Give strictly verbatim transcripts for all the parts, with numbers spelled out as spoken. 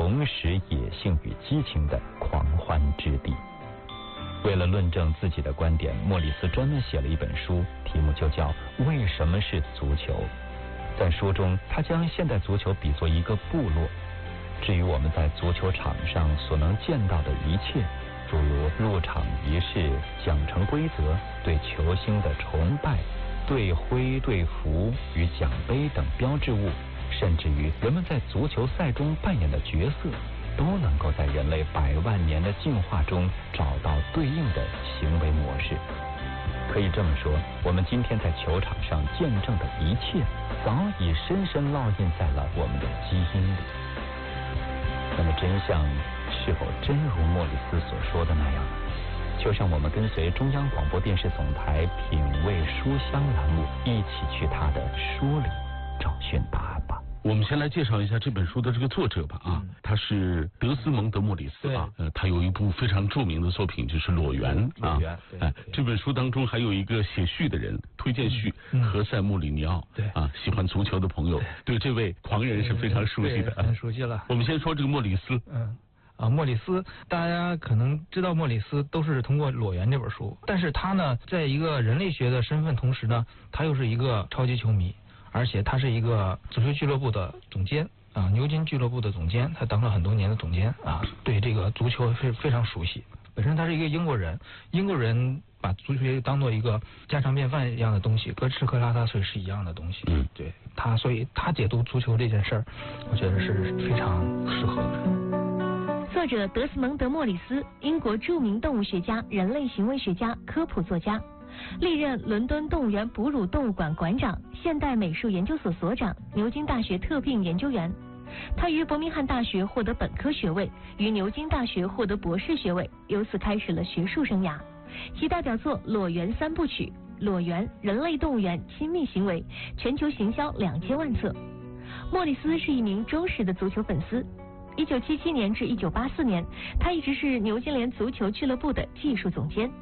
同时野性与激情的狂欢之地。为了论证自己的观点，莫里斯专门写了一本书，题目就叫《为什么是足球》。在书中，他将现代足球比作一个部落。至于我们在足球场上所能见到的一切，诸如入场仪式、奖惩规则、对球星的崇拜、队徽、队服与奖杯等标志物，甚至于人们在足球赛中扮演的角色，都能够在人类百万年的进化中找到对应的行为模式。可以这么说，我们今天在球场上见证的一切，早已深深烙印在了我们的基因里。那么真相是否真如莫里斯所说的那样？就让我们跟随中央广播电视总台品味书香栏目，一起去他的书里找寻答案吧。 我们先来介绍一下这本书的这个作者吧啊，嗯、他是德斯蒙德·莫里斯啊，呃，他有一部非常著名的作品就是《裸猿》啊， 裸猿， 哎，这本书当中还有一个写序的人，推荐序何塞·穆里尼奥， 对啊，喜欢足球的朋友对这位狂人是非常熟悉的， 很熟悉了。 我们先说这个莫里斯， 嗯。啊，莫里斯，大家可能知道莫里斯都是通过《裸猿》这本书，但是他呢，在一个人类学的身份同时呢，他又是一个超级球迷，而且他是一个足球俱乐部的总监啊，牛津俱乐部的总监，他当了很多年的总监啊，对这个足球是非常熟悉。本身他是一个英国人，英国人把足球当做一个家常便饭一样的东西，跟吃喝拉撒睡是一样的东西。 嗯， 对他，所以他解读足球这件事儿，我觉得是非常适合的。 作者德斯蒙德·莫里斯，英国著名动物学家、人类行为学家、科普作家，历任伦敦动物园哺乳动物馆馆长、现代美术研究所所长、牛津大学特聘研究员。他于伯明翰大学获得本科学位，于牛津大学获得博士学位，由此开始了学术生涯。其代表作《裸猿三部曲》、《裸猿：人类动物园亲密行为》全球行销两千万册。莫里斯是一名忠实的足球粉丝。一九七七年至一九八四年，他一直是牛津联足球俱乐部的技术总监。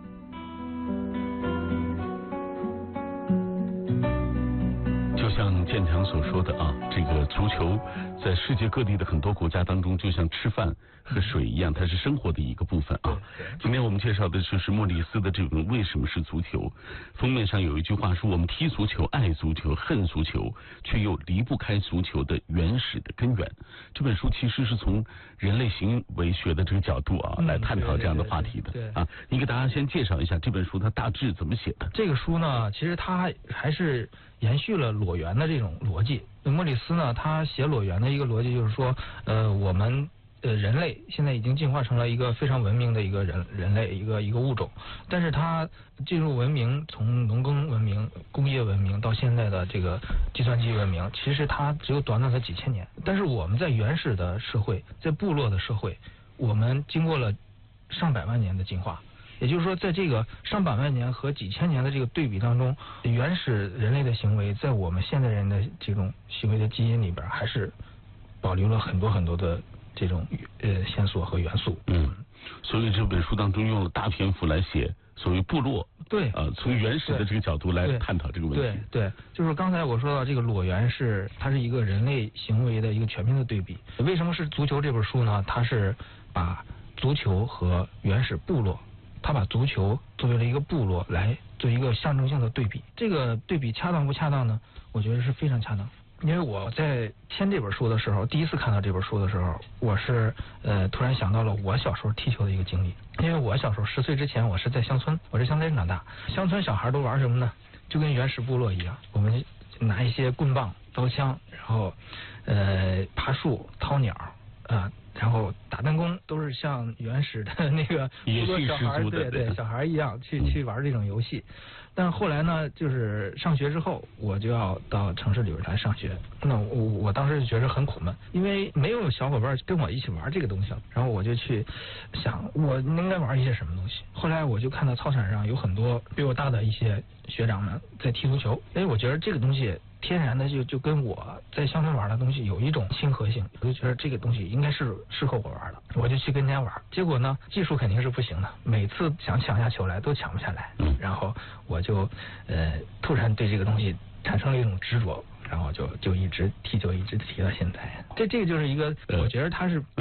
就像建强所说的啊，这个足球在世界各地的很多国家当中，就像吃饭和水一样，它是生活的一个部分啊。今天我们介绍的就是莫里斯的这种为什么是足球。封面上有一句话说：我们踢足球、爱足球、恨足球，却又离不开足球的原始的根源。这本书其实是从人类行为学的这个角度啊，来探讨这样的话题的。 对啊，你给大家先介绍一下这本书它大致怎么写的。 这个书呢，其实它还是延续了裸猿的这种逻辑。莫里斯呢，他写裸猿的一个逻辑就是说，呃，我们呃人类现在已经进化成了一个非常文明的一个人人类一个一个物种，但是它进入文明，从农耕文明、工业文明到现在的这个计算机文明，其实它只有短短的几千年。但是我们在原始的社会，在部落的社会，我们经过了上百万年的进化。也就是说，在这个上百万年和几千年的这个对比当中，原始人类的行为在我们现代人的这种行为的基因里边，还是保留了很多很多的这种呃线索和元素。 嗯，所以这本书当中用了大篇幅来写所谓部落， 对， 呃，从原始的这个角度来探讨这个问题。 对 对, 对，就是刚才我说到这个裸猿是它是一个人类行为的一个全面的对比。为什么是足球这本书呢？它是把足球和原始部落。他把足球作为了一个部落来做一个象征性的对比，这个对比恰当不恰当呢？我觉得是非常恰当。因为我在签这本书的时候，第一次看到这本书的时候，我是呃突然想到了我小时候踢球的一个经历。因为我小时候十岁之前，我是在乡村，我是乡村长大。乡村小孩都玩什么呢？就跟原始部落一样，我们拿一些棍棒、刀枪，然后呃爬树、掏鸟啊。然后打弹弓都是像原始的那个野性小孩，对对，小孩一样去去玩这种游戏。但是后来呢，就是上学之后，我就要到城市里边来上学。那我我当时就觉得很苦闷，因为没有小伙伴跟我一起玩这个东西。然后我就去想，我应该玩一些什么东西。后来我就看到操场上有很多比我大的一些学长们在踢足球，哎，我觉得这个东西天然的就就跟我在乡村玩的东西有一种亲和性，我就觉得这个东西应该是适合我玩的，我就去跟人家玩。结果呢，技术肯定是不行的，每次想抢下球来都抢不下来。然后我就呃突然对这个东西产生了一种执着，然后就就一直踢球，一直踢到现在。这这个就是一个，我觉得它是